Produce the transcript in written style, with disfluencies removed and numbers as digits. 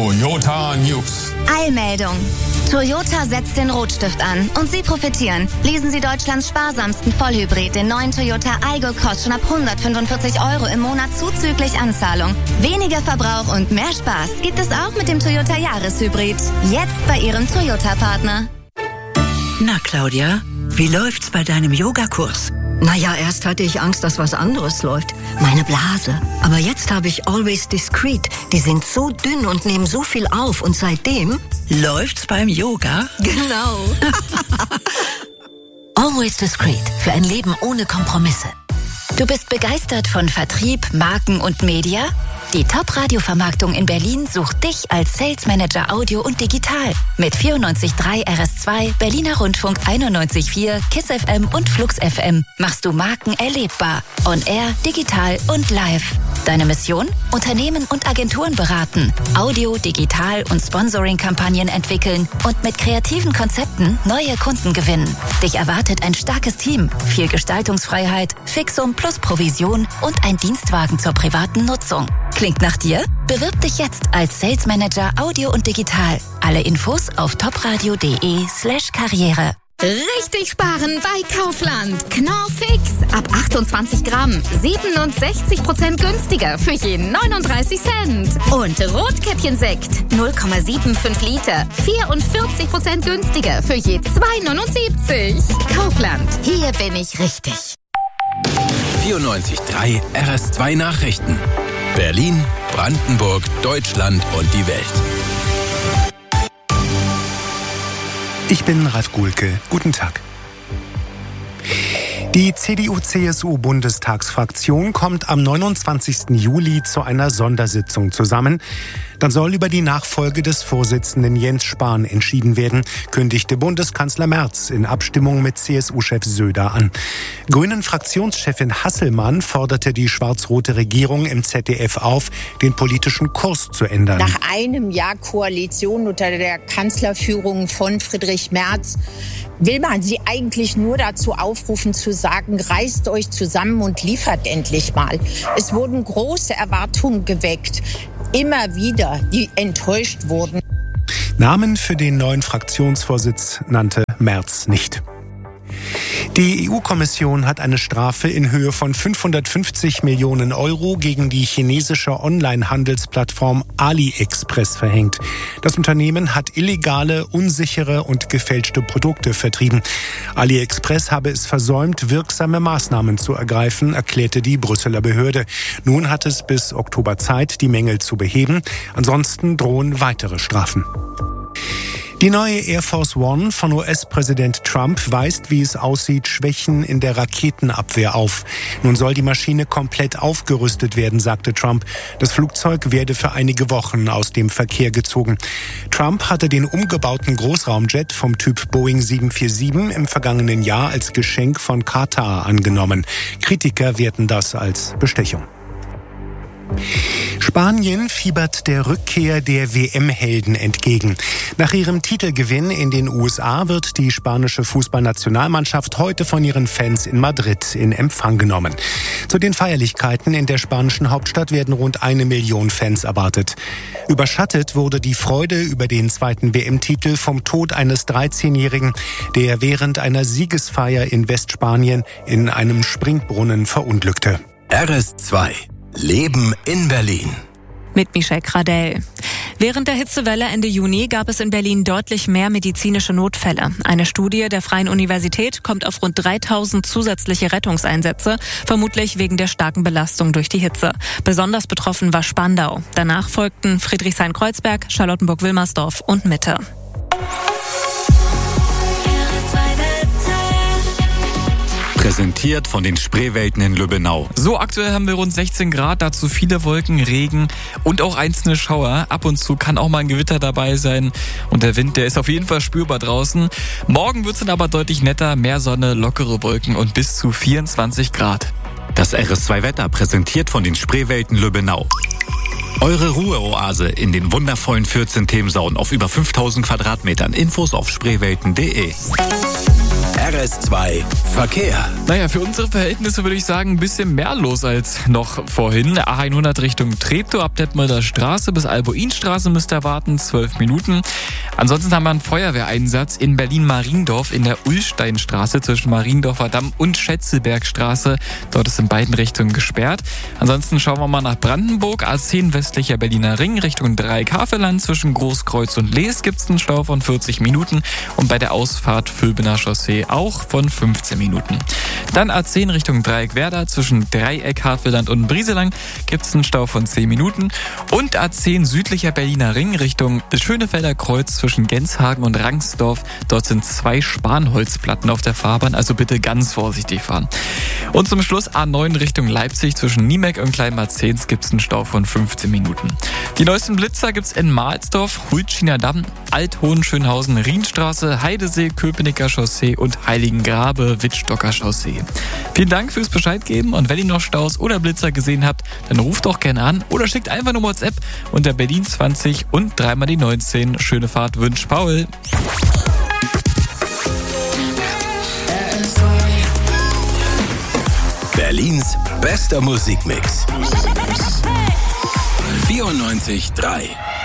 Toyota News. Eilmeldung. Toyota setzt den Rotstift an und Sie profitieren. Lesen Sie Deutschlands sparsamsten Vollhybrid, den neuen Toyota Aygo Cross, schon ab 145 € im Monat zuzüglich Anzahlung. Weniger Verbrauch und mehr Spaß gibt es auch mit dem Toyota Jahreshybrid. Jetzt bei Ihrem Toyota-Partner. Na Claudia, wie läuft's bei deinem Yogakurs? Naja, erst hatte ich Angst, dass was anderes läuft. Meine Blase. Aber jetzt habe ich Always Discreet. Die sind so dünn und nehmen so viel auf. Und seitdem... Läuft's beim Yoga? Genau. Always Discreet. Für ein Leben ohne Kompromisse. Du bist begeistert von Vertrieb, Marken und Media? Die Top-Radio-Vermarktung in Berlin sucht dich als Sales Manager Audio und Digital. Mit 94.3 RS2, Berliner Rundfunk 91.4, KISS FM und Flux FM machst du Marken erlebbar. On Air, digital und live. Deine Mission? Unternehmen und Agenturen beraten, Audio, Digital und Sponsoring-Kampagnen entwickeln und mit kreativen Konzepten neue Kunden gewinnen. Dich erwartet ein starkes Team, viel Gestaltungsfreiheit, Fixum plus Provision und ein Dienstwagen zur privaten Nutzung. Klingt nach dir? Bewirb dich jetzt als Sales Manager Audio und Digital. Alle Infos auf topradio.de/Karriere. Richtig sparen bei Kaufland. Knorr Fix. Ab 28 Gramm. 67% günstiger für je 39 Cent. Und Rotkäppchensekt. 0,75 Liter. 44% günstiger für je 2,79. Kaufland. Hier bin ich richtig. 94.3 RS2 Nachrichten. Berlin, Brandenburg, Deutschland und die Welt. Ich bin Ralf Guhlke. Guten Tag. Die CDU-CSU-Bundestagsfraktion kommt am 29. Juli zu einer Sondersitzung zusammen. Dann soll über die Nachfolge des Vorsitzenden Jens Spahn entschieden werden, kündigte Bundeskanzler Merz in Abstimmung mit CSU-Chef Söder an. Grünen-Fraktionschefin Hasselmann forderte die schwarz-rote Regierung im ZDF auf, den politischen Kurs zu ändern. Nach einem Jahr Koalition unter der Kanzlerführung von Friedrich Merz will man sie eigentlich nur dazu aufrufen zu sagen, reißt euch zusammen und liefert endlich mal. Es wurden große Erwartungen geweckt, immer wieder, die enttäuscht wurden. Namen für den neuen Fraktionsvorsitz nannte Merz nicht. Die EU-Kommission hat eine Strafe in Höhe von 550 Millionen € gegen die chinesische Online-Handelsplattform AliExpress verhängt. Das Unternehmen hat illegale, unsichere und gefälschte Produkte vertrieben. AliExpress habe es versäumt, wirksame Maßnahmen zu ergreifen, erklärte die Brüsseler Behörde. Nun hat es bis Oktober Zeit, die Mängel zu beheben. Ansonsten drohen weitere Strafen. Die neue Air Force One von US-Präsident Trump weist, wie es aussieht, Schwächen in der Raketenabwehr auf. Nun soll die Maschine komplett aufgerüstet werden, sagte Trump. Das Flugzeug werde für einige Wochen aus dem Verkehr gezogen. Trump hatte den umgebauten Großraumjet vom Typ Boeing 747 im vergangenen Jahr als Geschenk von Katar angenommen. Kritiker werten das als Bestechung. Spanien fiebert der Rückkehr der WM-Helden entgegen. Nach ihrem Titelgewinn in den USA wird die spanische Fußballnationalmannschaft heute von ihren Fans in Madrid in Empfang genommen. Zu den Feierlichkeiten in der spanischen Hauptstadt werden rund 1 Million Fans erwartet. Überschattet wurde die Freude über den zweiten WM-Titel vom Tod eines 13-Jährigen, der während einer Siegesfeier in Westspanien in einem Springbrunnen verunglückte. RS2 Leben in Berlin. Mit Michelle Gradell. Während der Hitzewelle Ende Juni gab es in Berlin deutlich mehr medizinische Notfälle. Eine Studie der Freien Universität kommt auf rund 3000 zusätzliche Rettungseinsätze, vermutlich wegen der starken Belastung durch die Hitze. Besonders betroffen war Spandau. Danach folgten Friedrichshain-Kreuzberg, Charlottenburg-Wilmersdorf und Mitte. Präsentiert von den Spreewelten in Lübbenau. So, aktuell haben wir rund 16 Grad, dazu viele Wolken, Regen und auch einzelne Schauer. Ab und zu kann auch mal ein Gewitter dabei sein und der Wind, der ist auf jeden Fall spürbar draußen. Morgen wird es dann aber deutlich netter, mehr Sonne, lockere Wolken und bis zu 24 Grad. Das RS2-Wetter präsentiert von den Spreewelten Lübbenau. Eure Ruheoase in den wundervollen 14 Themensauen auf über 5000 Quadratmetern. Infos auf spreewelten.de. RS2 Verkehr. Naja, für unsere Verhältnisse würde ich sagen, ein bisschen mehr los als noch vorhin. A100 Richtung Treptow ab Detmolder Straße bis Albuinstraße müsst ihr warten, 12 Minuten. Ansonsten haben wir einen Feuerwehreinsatz in Berlin-Mariendorf in der Ullsteinstraße zwischen Mariendorfer Damm und Schätzelbergstraße. Dort ist in beiden Richtungen gesperrt. Ansonsten schauen wir mal nach Brandenburg. A10 westlicher Berliner Ring Richtung Dreieck-Havelland zwischen Großkreuz und Lees gibt es einen Stau von 40 Minuten und bei der Ausfahrt Vülbener Chaussee auch von 15 Minuten. Dann A10 Richtung Dreieck-Werder zwischen Dreieck-Havelland und Brieselang gibt es einen Stau von 10 Minuten und A10 südlicher Berliner Ring Richtung Schönefelder Kreuz zwischen Genshagen und Rangsdorf. Dort sind 2 Spanholzplatten auf der Fahrbahn, also bitte ganz vorsichtig fahren. Und zum Schluss A9 Richtung Leipzig zwischen Niemeck und Kleinmarzens gibt es einen Stau von 15 Minuten. Die neuesten Blitzer gibt es in Mahlsdorf, Hultschiner Damm, Alt-Hohenschönhausen, Rienstraße, Heidesee, Köpenicker Chaussee und Heiligengrabe, Wittstocker Chaussee. Vielen Dank fürs Bescheid geben und wenn ihr noch Staus oder Blitzer gesehen habt, dann ruft doch gerne an oder schickt einfach eine WhatsApp unter Berlin 20 und 3 die 19. Schöne Fahrt wünscht Paul. Berlins bester Musikmix. 94.3